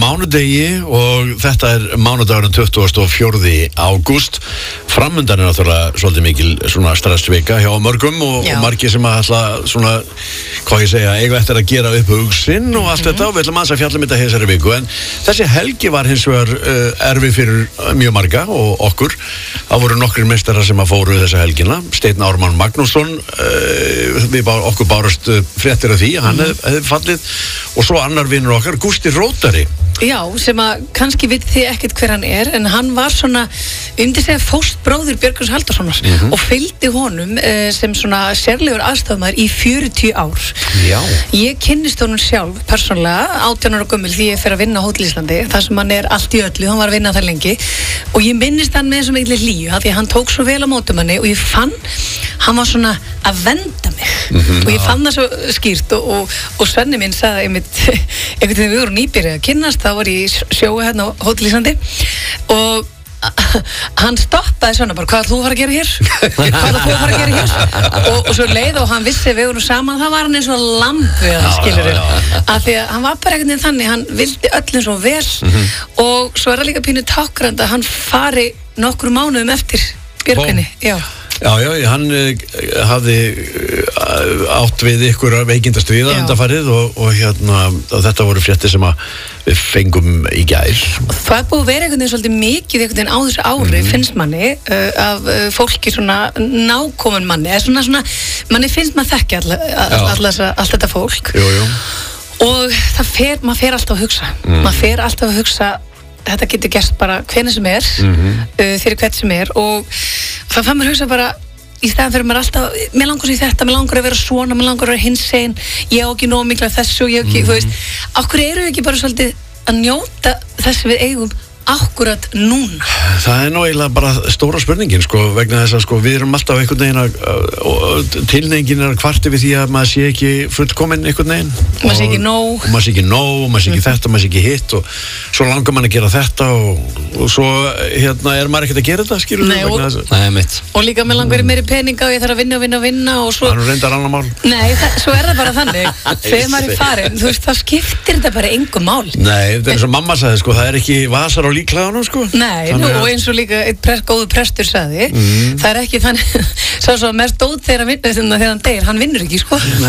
mánudegi og þetta mánudagurinn 24. ágúst. Framundan náttúrulega svolítið mikil svona stressvika hjá mörgum og margir sem að ætla svona, hvað ég segja, eiga eftir að gera upp hugsin og allt þetta og við ætlum að fjalla þetta þessari viku. En þessi helgi var hins vegar erfið fyrir mjög marga og okkur. Það voru nokkrir meistarar sem að fóru þessa helgina. Steinn Ármann Magnússon, okkur bárust fréttir af því, hann hefði fallið og svo annar vinnur okkar, Gústi Rótari. Já, sem að kannski vitið þið ekkert hver hann en hann var svona segja fóstbróðir Björgvins Halldórssonar og fylgdi honum sem svona sérlegur aðstofmaður í 40 ár. Já. Ég kynnist honum sjálf persónulega 18 ára gömul því ég fer að vinna á Hótel Íslandi, þar sem hann allt í öllu, hann var að vinna þar lengi og ég minnist hann með þessum eitthvað hlýju, því að hann tók svo vel á mótum henni og ég fann, hann var svona að venda mig og ég fann það svo skýrt og Svenni minn sagði einhvern veginn við vorum nýbyrjað að kynnast, þá var ég sjói hérna á Hótel Íslandi og hann stoppaði svona bara, hvað ætlar þú að fara að gera hér? Hvað ætlar þú að fara að gera hér? Og svo leið og hann vissi við vorum saman, það var hann eins og lamb við hann, skilur af því að hann var bara einhvern veginn þannig, hann vildi öllum svo vel og svo það líka pínu tákrand að hann fari nokkru mánuðum eftir Björgvinni. Já, hann hafði átt við ykkur veikindast við að undanfarið og þetta voru fréttir sem að við fengum í gær. Það búið að vera einhvern veginn svolítið mikið einhvern veginn á þessu ári, finnst manni, af fólki svona nákomin manni, eða svona manni finnst maður þekkja allt þetta fólk. Jú. Og maður fer alltaf að hugsa, maður fer alltaf að hugsa þetta getur gerst bara hvenær sem fyrir hvert sem og það fann mér hugsa bara í staðan fyrir mér alltaf, mér langar í þetta, mér langar að vera svona, mér langar að vera hinsegin, ég á ekki nóg mikla þessu, ég á ekki, þú veist, okkur eru við ekki bara svolítið að njóta þess við eigum akkurat núna? Það nú eiginlega bara stóra spurningin, vegna þess að við erum alltaf einhvern veginn að tilnefingin að kvarti við því að maður sé ekki fullkominn einhvern veginn. Maður sé ekki nóg. Og maður sé ekki nóg, maður sé ekki þetta, maður sé ekki hitt og svo langar maður að gera þetta og svo er maður ekkert að gera þetta, skilur við? Nei, mitt. Og líka maður langar meiri peninga og ég þarf að vinna og svo... Það er reyndar annar mál. Nei, svo það bara þannig. Þegar maður farin, þú veist, það skiptir þetta bara engu mál. Nei, þetta eins og mamma sagði, það er ekki vasar á líklæðunum, Nei, og eins og líka góður prestur sagði, það er ekki þannig sá svo að mest dót þegar hann deyr, hann vinnur ekki,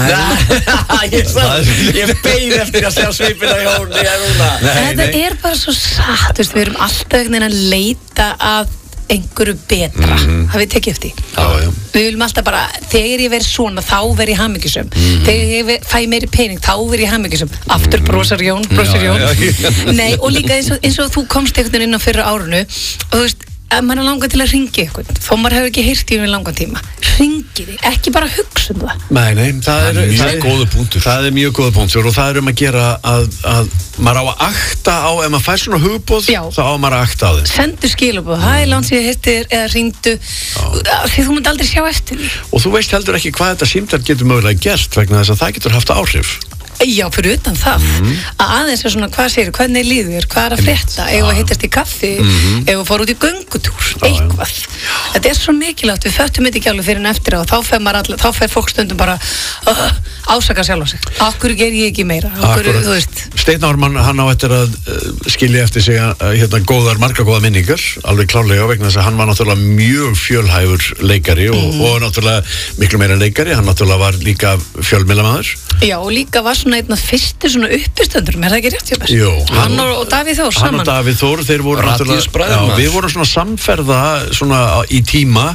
Ég beið eftir að sjá svipina í hónu. Þetta er bara svo satt, við erum alltaf að leita að einhverju betra, það við tekið eftir. Við viljum alltaf bara, þegar ég verð svona, þá verð ég hamingjusöm. Þegar ég fæ meiri pening, þá verð ég hamingjusöm. Aftur brosar Jón. Nei, og líka eins og þú komst einhvern veginn inn á fyrra árunu, og þú veist, maður langar til að hringja ykkur, þó maður hefur ekki heyrt í um langan tíma. Hringið þig, ekki bara hugsa um það. Nei, það er mjög góður punktur. Það er mjög góður punktur og það er að gera að maður á að akta á, ef maður fær svona hugboð, þá á maður að akta á þið. Sendu skilaboð, langt síðan hittir eða hringdu, því þú munt aldrei sjá eftir því. Og þú veist heldur ekki hvað þetta símtal getur mögulega gert vegna þess að það getur haft áhrif. Já, fyrir utan það að aðeins er svona, hvað segir, hvernig líður, hvað er að frétta, eigum að hittast í kaffi, eigum að fara út í göngutúr, eitthvað. Þetta er svo mikilvægt, við föttum þetta ekki alveg fyrir en eftir á, þá fer fólk stundum bara ásaka sjálf á sig. Akkur ger ég ekki meira, þú veist. Steinn Ármann, hann á eftir að skilja eftir sig margar góða minningar, alveg klárlega vegna þess að hann var náttúrulega mjög fjölhæfur leikari og náttúrulega miklu meira leikari, hann náttúrulega var líka fjölmiðlamaður. Já, og líka var svona einn af fyrstu svona uppistöndurum, er það ekki rétt hjá mér? Jú. Hann og Davíð Þór saman. Hann og Davíð Þór, þeir voru náttúrulega, við vorum svona samferða svona í tíma,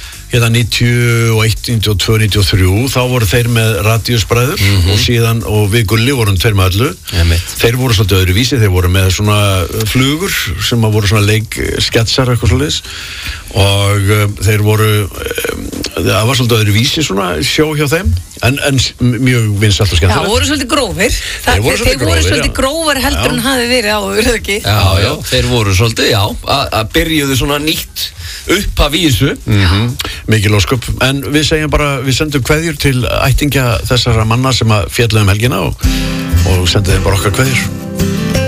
91, 92, 93, þá voru þeir með Radíusbræður og síðan, og við Gulli vorum tveir með öllu. Þeir voru svolítið öðruvísi, þeir voru með svona flugur sem voru svona leiksketsar eitthvað svolítið og þeir voru, það var svolítið öðruvísi svona sjó hjá þeim en mjög vinsælt og skemmtilegt. Já, voru svolítið grófir. Þeir voru svolítið grófar heldur en hafi verið áður, er það ekki? Já, þeir voru svolítið, að byrjuðu svona nýtt upphaf í þessu. Mikil ósköp, en við segjum bara, við sendum kveðjur til ættingja þessara manna sem að fjalla helgina og sendum þeim bara okkar kveðjur.